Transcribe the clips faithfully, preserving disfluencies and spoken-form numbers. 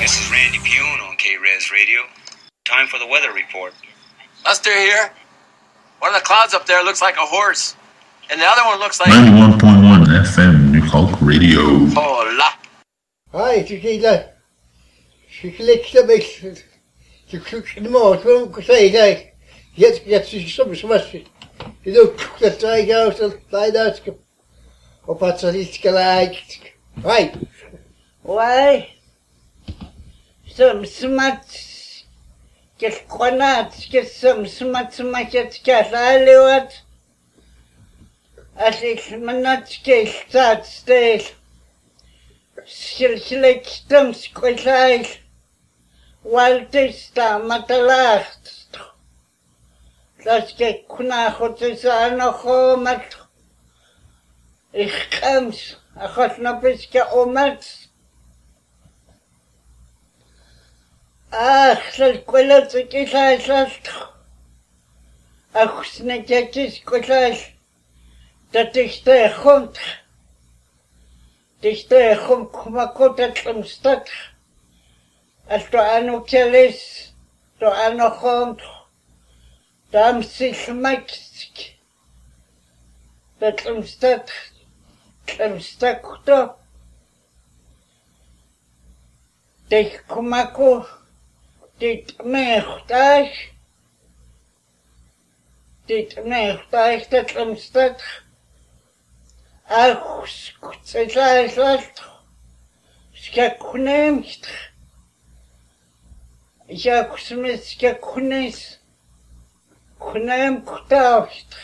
This is Randy Pune on K-Res Radio. Time for the weather report. Lester here. One of the clouds up there looks like a horse, and the other one looks like... ninety-one point one F M, New Hulk Radio. Hola. Hi, Chiquita. She clicks a bit. She clicks the most. What I'm saying, like, yet, yet, she's so much. You know, that's like out and find out. Or what's it like? Right. Why? Some smart. Get qanat, get some smart market galaliwat. As ik manat get that state. Silsilek stem squilai. Waltista matalacht. Das get kuna hotzana homat. Ich kams, ach hat na biske omat. Ach, das Quelle zu Gleich hast. Ach, snetjes Gleich. Dat ich der kommt. Dich der kommt kumakot zum Stadt. Als du anu kelis, du anu kommt. Dam sich makst. Dat zum Stadt. Zum Stadt. Dich kumako. Dit meegtuig. Dit meegtuig dat omstaat. Ach, skutselai lalt. Skakunemt. Ja, kusmet skakunes. Kunem kutaucht.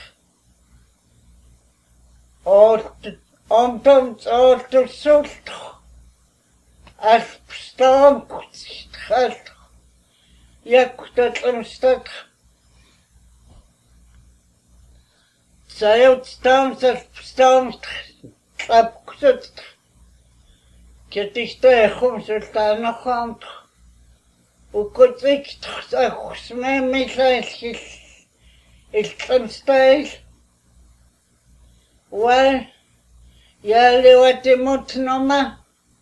Ort, omtomt orto sult. As pstom kutsit. Jak dat omstaat. Zij ontstaan zelf bestaan. Klap gezet. Ik is tegen zultaan nog aan. Hoe kon ik toch zeggen, mijn misleiding is omstaan. Wel, jullie wat je moet noemen.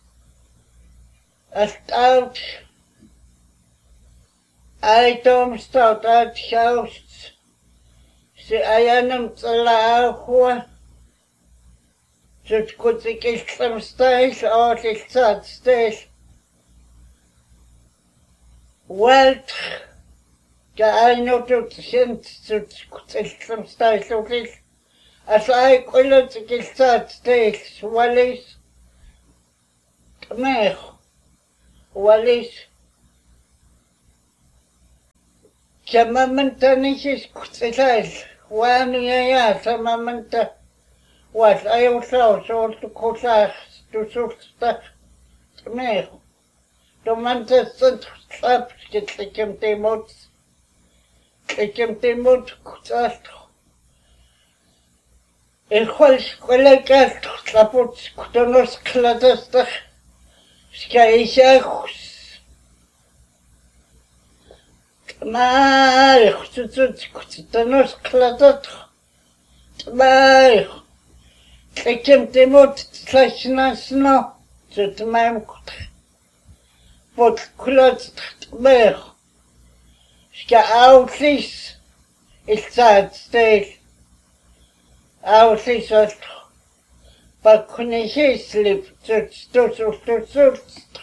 Als het oud. Ai tom stout uit house. Ze ayanam tsala khwa. Zet kot ik is sam stais out is sat stais. Welt. Ja ai no tot sent zet kot is sam stais ook is. As ai kolot ik is sat stais walis. Tmech. Walis. Samamanta nisis kutselal. Wanu ya samamanta. Was ayaw sao so to kosa to sulsta. Tmech. Domanta sant slap skitlikem temot. Likem temot kutsast. Echol skolekat slapot skutonos kladasta. Skaishachus. Maar, goed, goed, goed, dan is klaar dat. Maar, ik heb de moed slechts naast nou, zet mij goed. Wat klopt, maar, ik ga uitlis, ik sta het stil. Uitlis wat, wat kon ik hier sliep, zet stoot, stoot, stoot, stoot.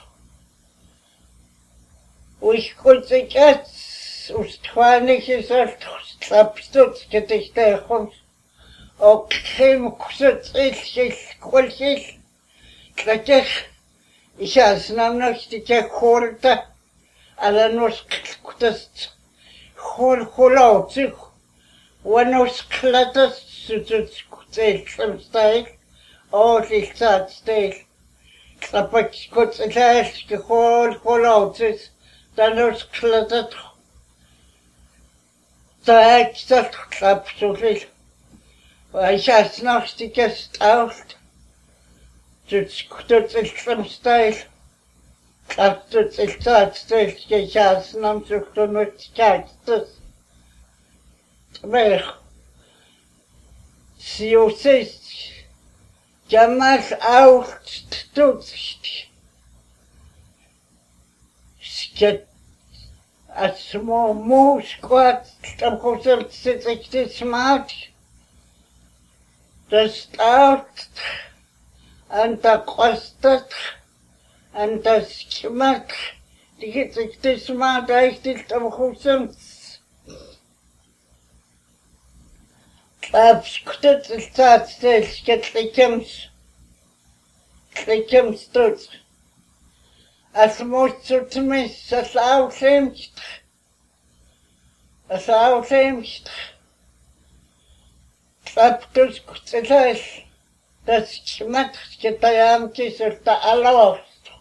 Hoe ik goed ik het. Устхваних is alt slapstut gedichte khum ok khem kusut ich kolchis klakh ich as namnoch dik khorta ala nos kutas khol kholaut sich wanos klatas sut kutel samstai o ich sat stai klapak kutselash khol kholaut sich danos klatat. Da ik dat klap zo veel. Hij zat nog die kist uit. Dus dat is van stijl. Klap dat is dat stijl. Je zat nam zo genoeg kijkt. Maar. Zie je zegt. Je mag uit toetst. Sket a small moose squat tam kusel sit ik smart. The start and the kostet and the schmat. Die get ik te smart echt tam kusel. Klap skutet staat steeds get likums. Likums tot. As most to miss as outlimst. As outlimst. Klaptus kutelas. Das schmat getayamkis er alos.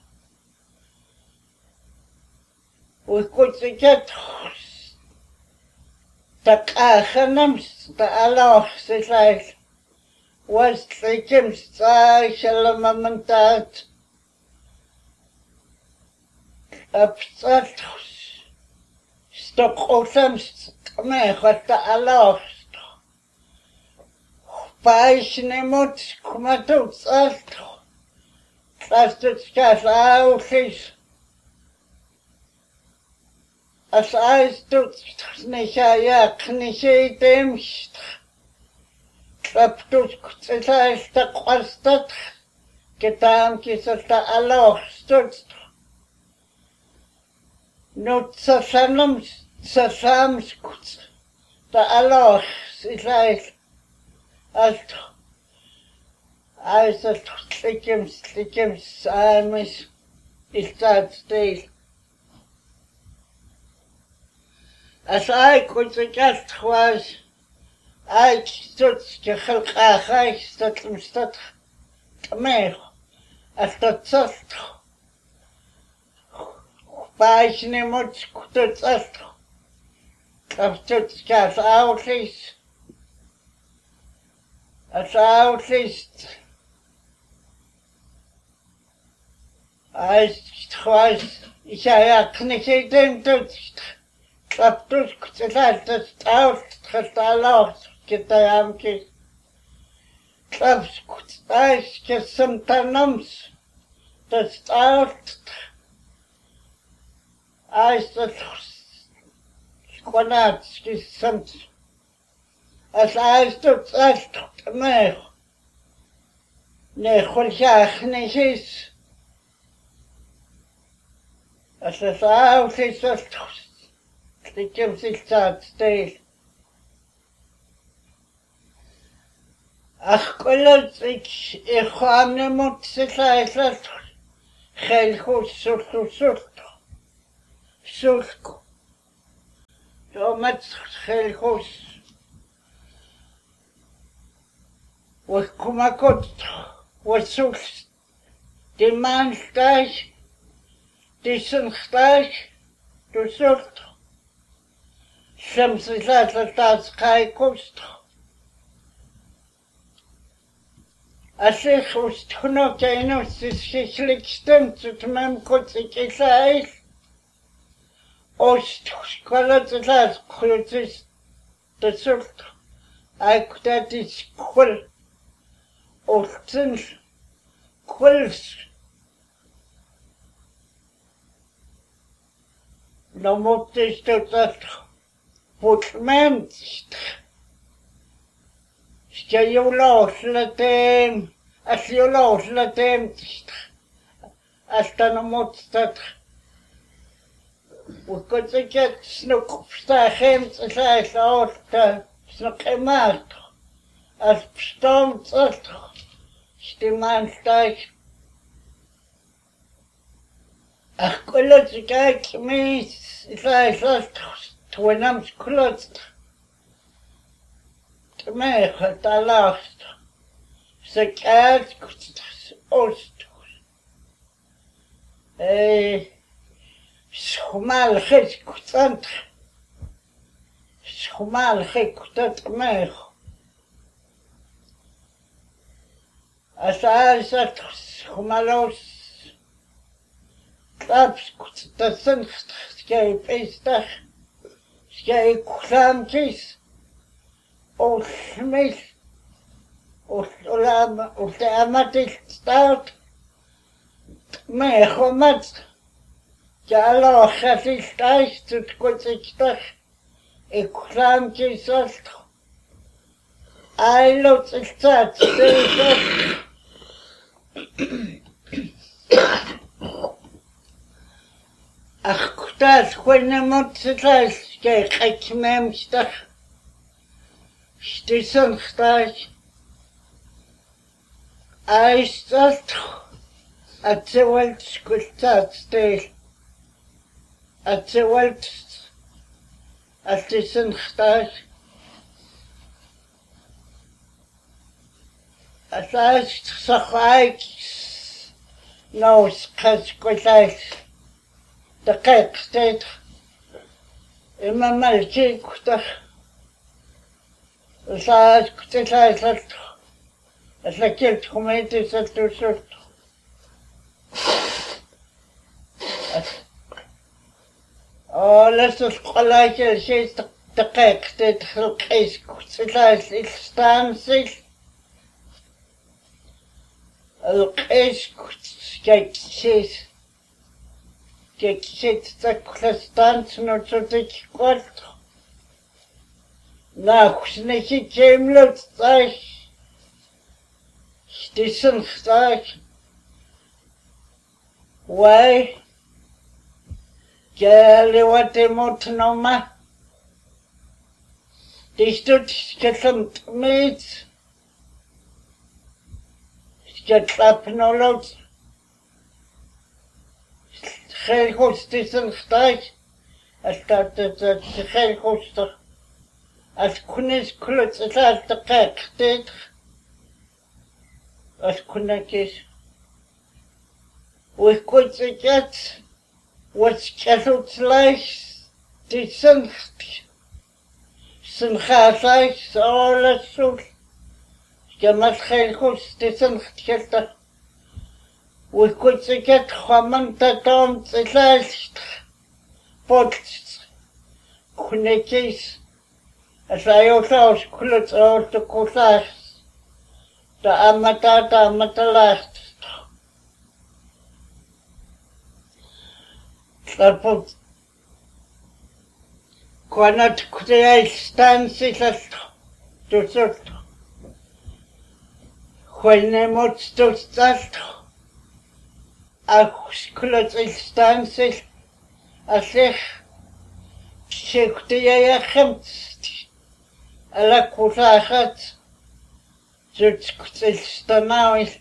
We could get the Kachanams, the alos, is like was likums, I shall a moment that. Abstratos. Stok osams me hasta alost. Paisnemot kumatos alto. Trastet skas ausis. As aistut nishaya knishe demst. Traptus kutsesta kwastat. Getam kisasta alost. Not so sanums, so sams, the Allah is like as as the slickum, slickum, samis is that state. As I could suggest was, I stood to help a high statum stat to me as the soft. Paisnemot skutet alto. Kapstut skas outlis. As outlis. As twice. Ich ja kniche dem tut. Kapstut skutet alto. Staut. Kastalos. Kitayamkis. Kapskut. Ais kesamtanams. Das staut. I said, Squanats, some as I stood at me. Neholchach, Nehis. As I saw his the Kimsey start stay. Ach, colors, ich, ich habe ne Mutzigkeit, Helchus, Sultu, Sultu. Sulko. Jo met helgos. Was kumakot. Was sulst. Die man stijg. Die sun stijg. Du sult. Soms is dat dat dat sky kost. Als ik was toen ook een of ze schrik stemt tot mijn kot ik zei. Oost, squallet the last cruises, the salt. I could that is quill. Oostens, quills. No more is to that. Putman. Stay you lost, let them. As you lost, let them. As the no more that. We could get snook stagens as I thought the snook out as storms out. Stiman stag. Ach, colors gag me as I thought to an arm's closed. To make at the last. The cat could ost. Eh. Schumal gek kutant. Schumal gek kutant me. As I said, schumalos. Klaps kutant. Skei pestach. Skei kulantis. O smith. O olam. O te amatis stout. Me chomat. Jalo xasistais tutkutsiktach iklam kisalt Ailo tsitsat tsitsat Ach kutas kwennemot tsitsat ke qatmemstach Stisson stas Aistat Atsewalt skultat stil Atsewalt Atstisson stas Asas sakhaik Nos kaskulait Dakak state Imamal chikutach Asas kutsait Asakelt kumete satusut Oh, let's just collect it. She's the the cake that her case kutsait instances القيس كيكسيس كيكسيس تاكلستانس نوتوتيك قلت ناكسنكي كيملو تطاش شتيسن خطاش واي جالي واتي موت نوما تيشتوت كسمت ميت Get up no load. Geen goed is een strijd. Als dat het geen goed Als kunis kluts het uit de kijk dit. Als kunakis. We could get what's kettled like. Die zijn zijn gaaslijk zo las zo. Jamas geen goed is een geld. We could get common tatons het lijst. Pots. Kunakis. Als hij ook als kluts uit de koelaars. De amata de amata lijst. Slapot. Kwanat kutei stansi last. Tusot. Kwenne mot stostast. Ach kluts stansi. Asich. Sekte jij gemt. Alla koelaars. Zut kutel stanaus.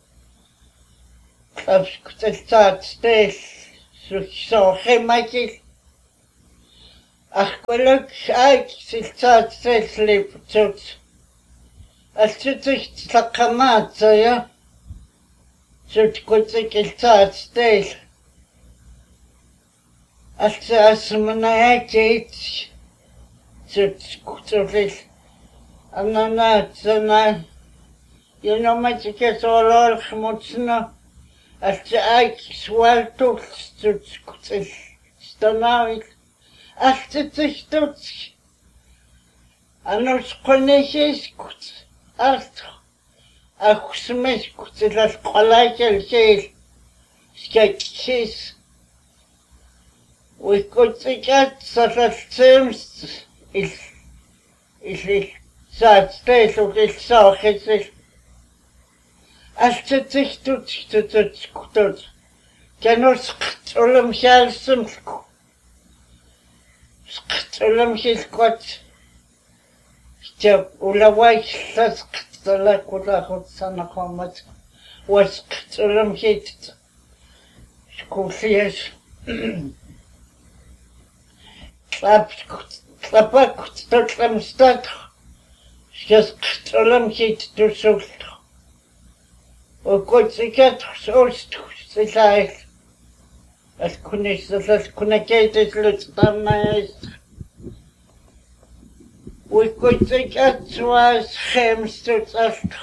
Klaps kutel staat stes. Zo gemakkelijk. Ach, gelukkig uit, zich staat steeds leven tot. Als je zich zakamaat, ja. Zo goed ik staat steeds. Als je als je me naar eet, zo goed is. En dan uit, dan je nog met je keer zo lollig moet nou. Als je uit zwart doet, zo goed is. Dan nou ik. Als je zich doet. En als je is goed. Als je me goed is, als gelijk is. Kijk eens. We goed zeggen, zoals soms is. Is het zo steeds of is zo gezegd. Als je zich doet, doet het goed. Kan ons getollen zelfs Skitolem hilkot. Step ulawai skitola kula hotsana komat. Was skitolem hit. Skufies. Klap klapak stotlem stat. Skitolem hit to sult. O kotsikat solst silai. Als kunis dat kunakeites lutstamais. We could take it to us hamsters after.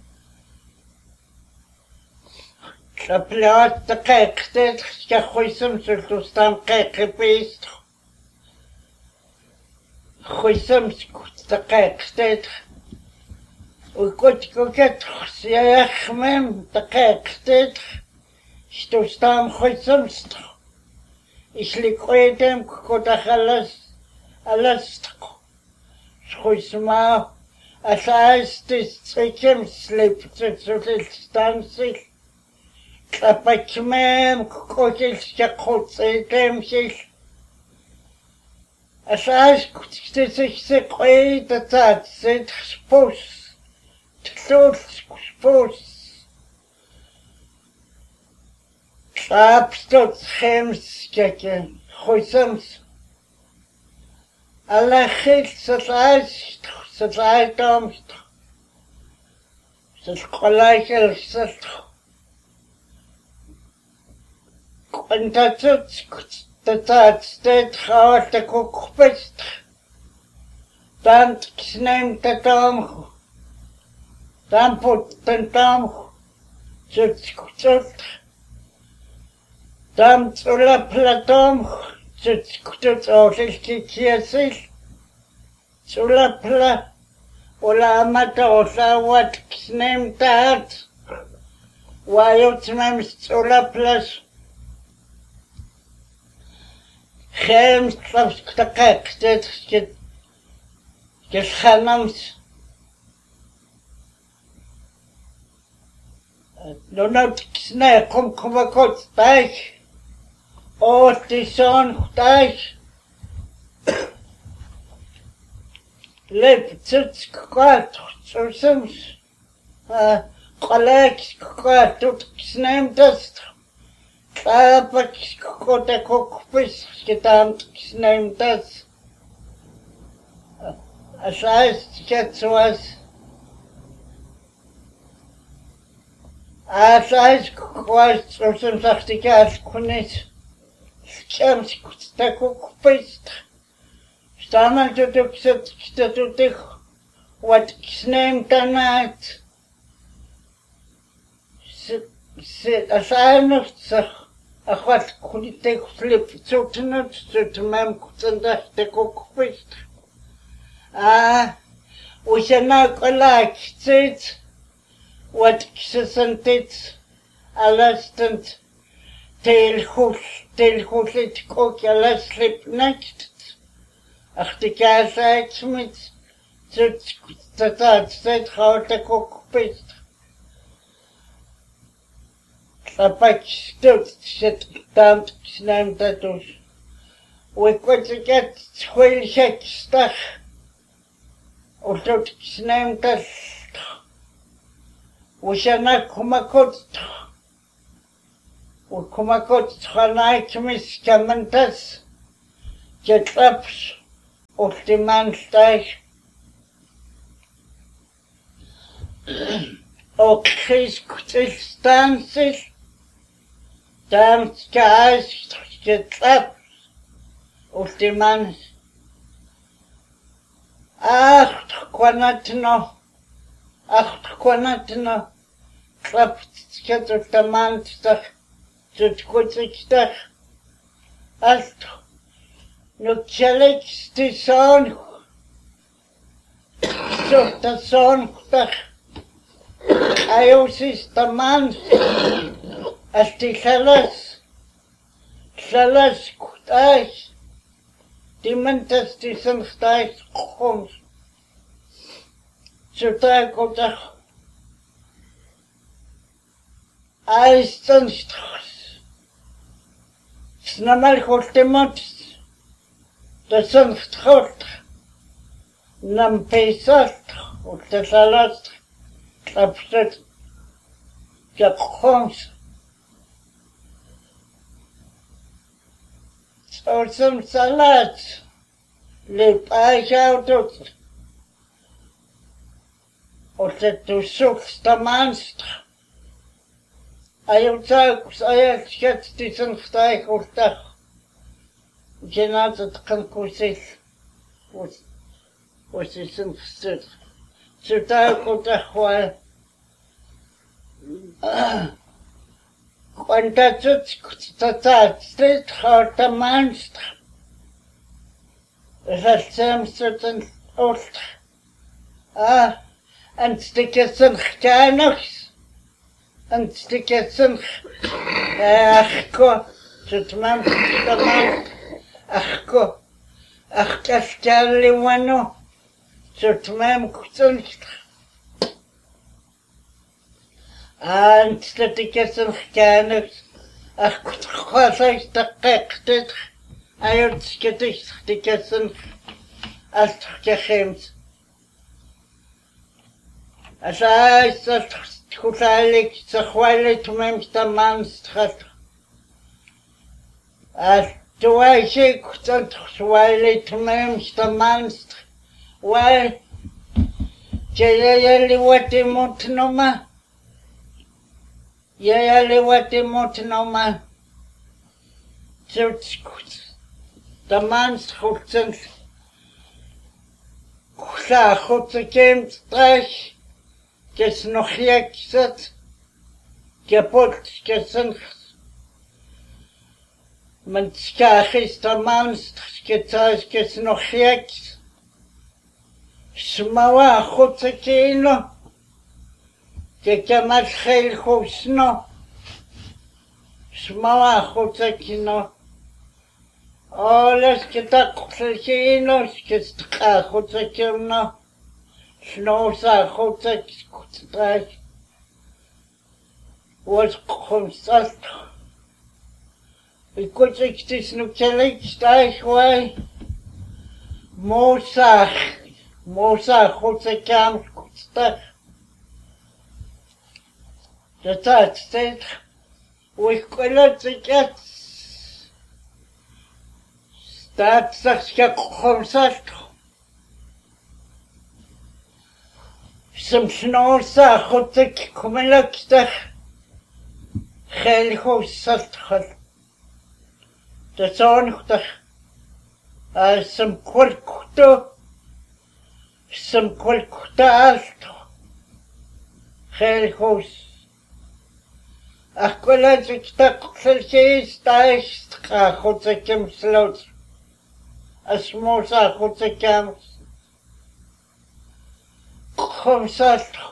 Kaplat de kijkte, ja goeisem zo staan kijken beest. Goeisem de kijkte. We could go get ja mem de kijkte. Sto staan goeisem. исликуитем кутахалас аластко схуисма асаастис цикем слипцэцулилстансил капачмем кокилсякхуцитемсил асаас кутситсиксэкъуитатаатсит спус тлуулспус Absturz Hemskeke, Huisams. Alla chil sa llaist, sa llaist omst. Sa llgolaich elsalt. Gwantatut, tatat sted chawal da kukbist. Dant kisneim da domch. Damput den domch. Zut skutzult. Dam tsula platom, tsuts kutut osil kikiasil, tsula pla, ola amata osa wat kisnem taat, wayot mem tsula plas, chem slavs ktakak, tet kit, kit khanams, donat kisne kum kumakot taich, O tison chdaich. Lep tsuts kwat, tsursums. Qalek kwat, tut kisnem dast. Tapak kota kokpis, skitant kisnem dast. Asais ketsuas. Asais kwat, tsursums achtikas kunis. Chams kuttakukpist. Staman tutuksat kitatutich. Wat kisnem tanat. Sit asanutsach. Achwat kulitek flip zutenut. Zutemam kutsandachtakukpist. Ah. Ushanak alak zit. Wat kisasantit. Alastant. Telhul. Telhulit kokjala slipnakt. Ach die kaasait mit. Zut tatat zet houta kokpist. Tapak stut zet tant kisnem tatus. Wikwatsikat twil shek stach. Utut kisnem tas. Ushanak kumakot. Ukumakot tchanai kmis kamantas. Jetlaps. Ultimanstach. Okris kutilstansis. Damskas. Jetlaps. Ultimans. Ach, tquanatno. Ach, tquanatno. Klaps ketultamanstach. Zutkutikstach. Alt. Nukjelik stison. Sotason. Ayosis taman. Asti salas. Salas kutais. Dimentas disan stais khums. Zutai kotach. Eistenstras. Snamal holtemot. Das sind Trott. Nam Pesat. Und das Salat. Klapstet. Ja, Khons. So some Salat. Lep Eichautot. Und du suchst der Monster. I was I jetzt diesen Steig und da genannt kann kursiv was was ist denn steht zu da und da weil und da tut da steht halt der Monster es hat samstens oft ah und stickt sind gar nichts. And stick it some, ach, ko, Zut mam kustaman. Achko. Ach kastarli wano. Zut mam kustanst. Ant dat ik es een gekennis. Ach kutschosa takektet. Ayot sketis tikesen. Als gechemt. As I said, Kutalik, Sahwali to Memstamanstrat. As do I say, Kutswali to Memstamanst? Why, Jayali what the Montanoma? Yayali what the Montanoma? So it's good. The man's Hutsens. Kusa Hutsakim Strash. Kes nog gekzet, kapot gesen. Mijn schaag is de manst, gethuis kes nog geks. Smawa goed te kino. Kekamat geel goesno. Smawa goed te kino. Alles getak te kino, kestka goed te kino. Snosa goed te kino. Was constant. Ik kon zich dus nog gelijk stijg wij. Moza, moza, goed te kam, goed stijg. Dat dat steeds. We kunnen zich het. Staat zich je constant. Som snosa, goed te kom stijg. Geen hoofdstad. Dat is ongeveer. Als een kwalkto. Some kwalkta alto. Geen hoofd. Ach, kwalkta ik tak zelfs thuis. Ga goed te kem sloot. Als moza goed te kem. Kom salto.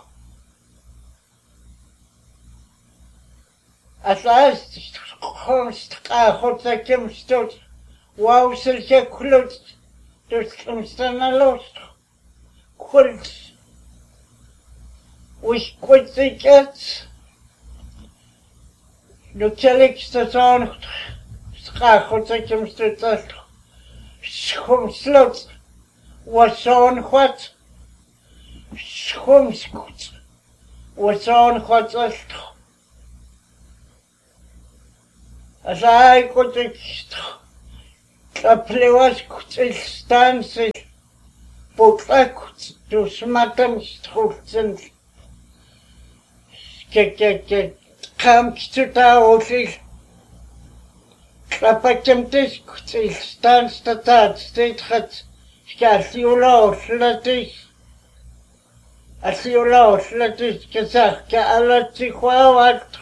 Als eerst komst goed te kem stoot. Wauw, zal je kloot. Dus komst dan naar los. Kult. Wie kwart ik het? Nu zal ik staan. Ga goed te kem stoot. Schom slot. Was zo'n goed. Schom goed. Was zo'n goed als. Als hij goed is. Kaplewas goed is staan zich. Potlakud, dus matam stroeften. Kijk, kijk, kijk. Kam kituta ofi. Klapakem tis goed is staan stataat steeds gaat. Skasiula oslatis. Asiula oslatis gezag. Ka alat zichwa wat.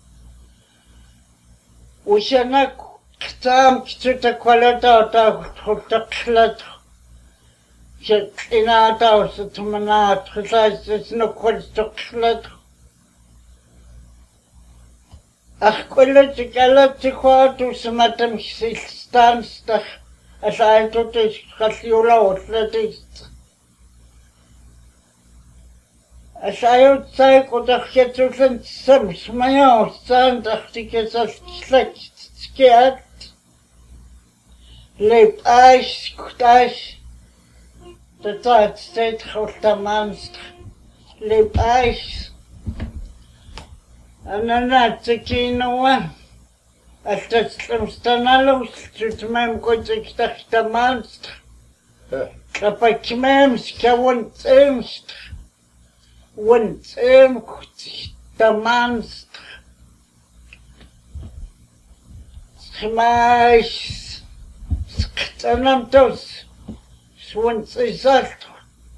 Ushanak. Tam kituta kwalata ota hota klat. Je inata was het manaat gezegd is nog wat klat. Ach, kwalata kalata kwaad dus met hem staan stag. Als hij tot is gasiola dat is. Als hij ook zei dat je tussen soms maar jou staan dacht ik is als slecht skeert. Leep ijs, goed ijs. De tijd steeds grote manst. Leep ijs. En dan had ik in een. Als dat slimste naar los. Zit mijn goed ik dacht de manst. Dat ik mijn schouwend emst. Want em goed de manst. Schmeis. Schtanam tos. Słońce zaszło.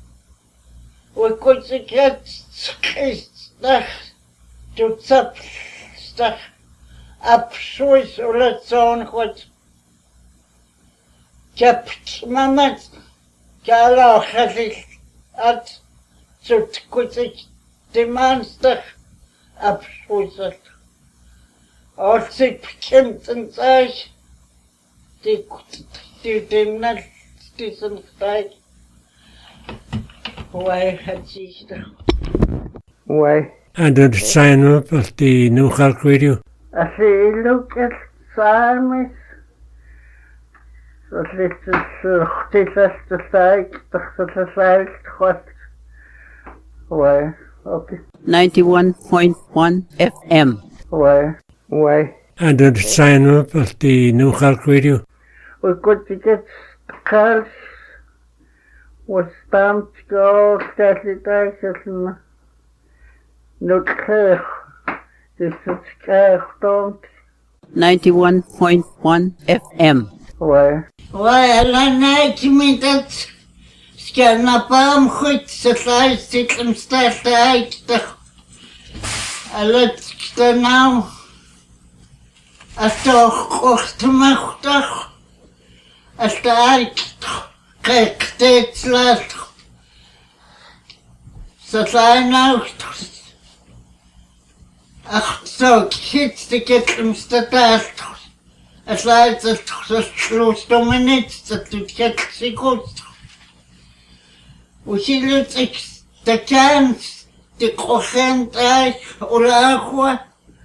Łykucy kiec stach. Tu cap stach. A przyszłość ulecą choć. Kiepć mamet. Kialo chazis. At. Cud kucyk. Ty man stach. A przyszłość zaszło. Als ik bekend en zei, die die dimnal, die zijn tijd. Wij had zich er. Wij. And the sign up of the New Calc Radio. Als je look at samen, dat is het terugtijste tijd, dat is het tijd gaat. Wij, oké. ninety-one point one F M. Wij, wij. And the sign up of the New Calc Radio. We could get calls. Was stamped go, that it is not clear. This is clear, don't. ninety-one point one F M. Why? Why, I like me that scanna palm goed, so I sit and start the eight. I let the now. I toch ochtemachtig. Als de eind. Kijk, steeds laat. Zo zijn nou. Ach, zo, kids, die kitten staat. Als hij het sloot om een niet, dat doet het zich goed. Hoe zie je het? De kans, de corrent uit, of agua.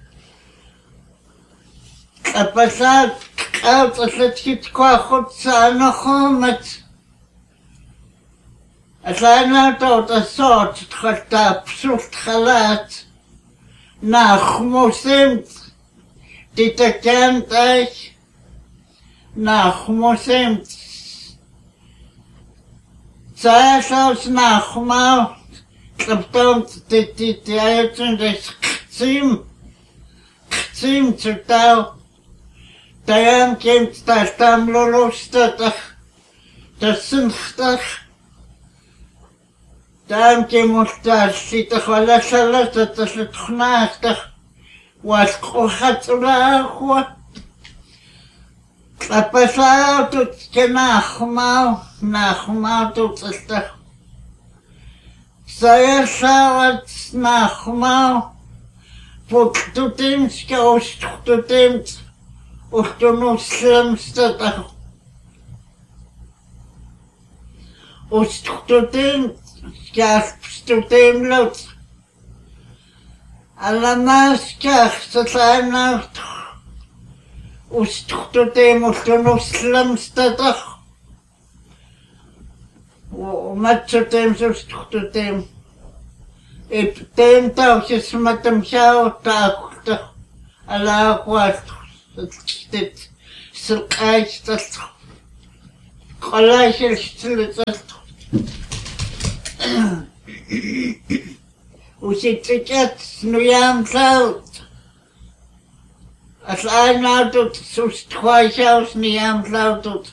Het passaat, koud als het giet qua goed zijn nog om het. Als hij nou tot een soort, het gaat daar absoluut gelaat. Nach moesemt, die te kent is. Nach moesemt. Zij zelfs nagmaal. Klopt dit dit uitend is kzim. Kzim te touw. Daarom komt daar stamloostig. Dat zinchtig. Daarom komt daar zitten wel zelfs dat is het genaagdig. Was gaat agua. A pesar tot que nagmaal, nagmaal tot het toch. Zij zou het nagmaal. Voor tot hem schoos tot hem. Of toen nog slimste toch. Of tot hem. Schaf tot hem lot. Allemaal schaf tot zijn nou. Устхтутем, устно сламстатах. Матчутем, устхтутем. И птем таухи сматам шау таухтах. Аллахуат. Стит. Сылкайстат. Колайшилстилитат. Уситикет, снуям саут. Als hij nou doet, zo twee zelfs niet aan zou doet.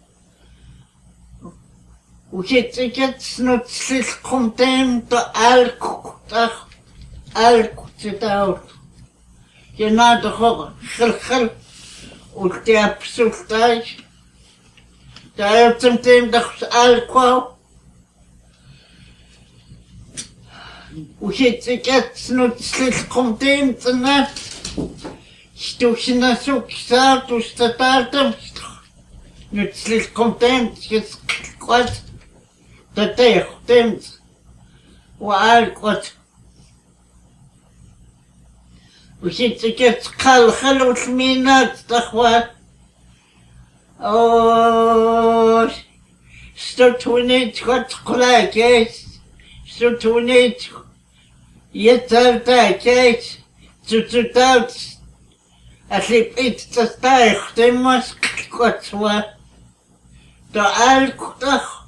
Hoe zit ik het? Snutslis komt hem de elk dag. Elk zit uit. Je na de hoge gilgil. Ook die absurd thuis. Daar heeft hem hem de elk wou. Hoe zit ik het? Snutslis komt hem de nacht. Стучно сукса, тушта тартам. Ну, слишком темп, кот. Да тех темп. Уаль кот. Учиться кет кал халус минат тахва. О, что тунит кот кулакес. Что тунит. Етарта кес. Цуцутаут. Als ik iets te stijgen, moest ik kort worden. De elke dag.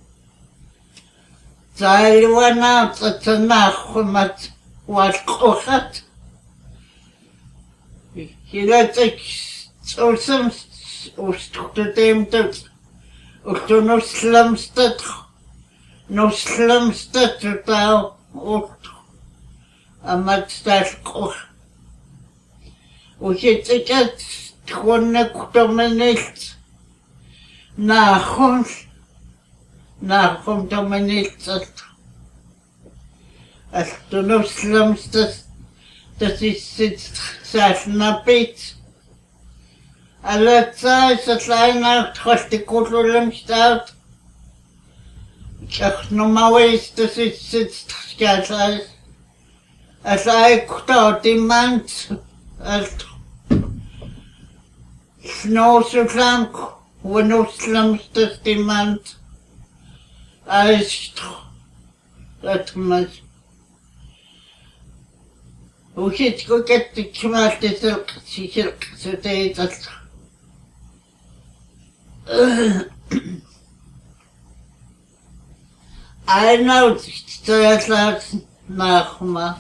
Zij waren dat ze nagemet wat gehad. Je weet ik zo soms oostje dem dat. Ook toen nog slimste, nog slimste totaal ook. En met dat kocht. Hoe zit ik het? Gewoon ik kom me niet. Na ons. Na komt me niet. Als toen nog slimste. das ist jetzt Salnabit. Alla Zeit, das Leiner, trotz die Kutulem staut. Ach, normalerweise, das ist jetzt ganz alles. Als Eikta, die Mann, als Schnauzeklank, wo Nusslam, das die Mann, als das man. Hoe zit ik ook het ik maak dit ook zeker zo deed dat. Einmal zuerst lassen nach mal.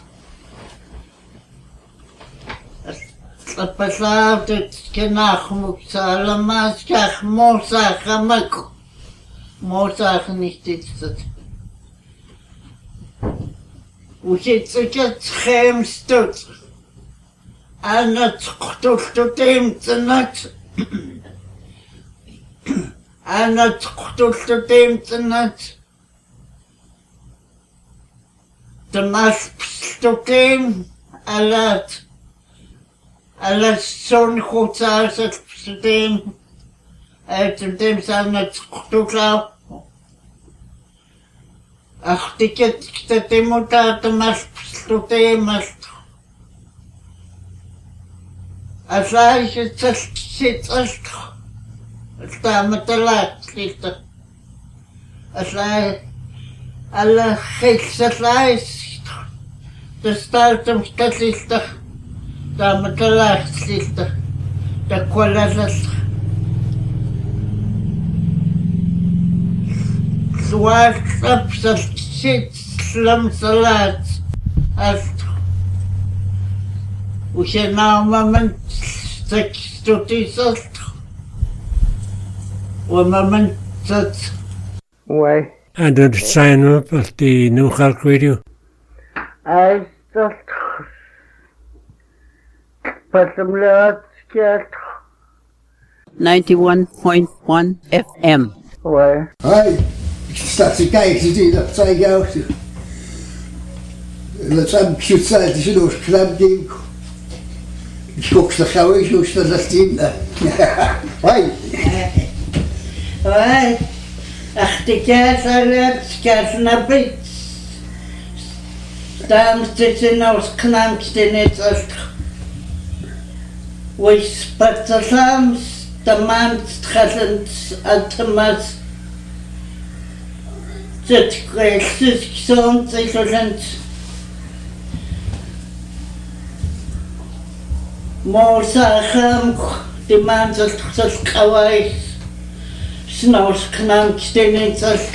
Het beslaat het genach moet allemaal zeg moza gemak. Moza niet dit dat. Hoe zit ik het schermstuk? En het tot hem te net. En het tot hem te net. De mas tot hem. En het. En het zo'n goed als het tot hem. Uit hem zijn het tot jou. Ach, die kent dat die moet uit de mas tot hem. Als hij het zit als het staat met de laat zitten. Als hij alle geest lijst, de staat hem te zitten, daar met de laat zitten. De kwaliteit. Zwart op zijn zit, slim salaat. Als hoe je nou moment seks tot is als hoe moment dat. Why? En dat zijn op als die New York Radio. I just put some lots get. ninety-one point one F M. Why? Hoi, ik sta te kijken, zie dat zei ik ook. Dat zijn zoet is een oorsknap ding. Ik kook ze gauw eens, hoe staat dat in? Hoi. Hoi, ach die kaas alert, kaas naar bed. Daarom zitten als knankste net als. We spatten samen, de man stressend uit de mas. Zit kwijt, gezond, gezond. Moza ham, die man zit zoals kawaii. Snaus knankste net als.